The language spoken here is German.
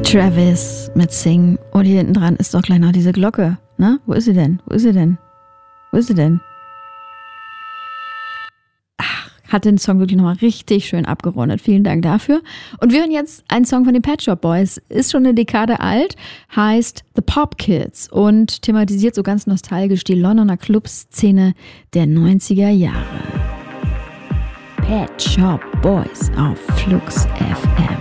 Travis mit Sing. Und hier hinten dran ist doch gleich noch diese Glocke. Ne? Wo ist sie denn? Wo ist sie denn? Wo ist sie denn? Ach, hat den Song wirklich nochmal richtig schön abgerundet. Vielen Dank dafür. Und wir hören jetzt einen Song von den Pet Shop Boys. Ist schon eine Dekade alt, heißt The Pop Kids und thematisiert so ganz nostalgisch die Londoner Clubszene der 90er Jahre. Pet Shop Boys auf Flux FM.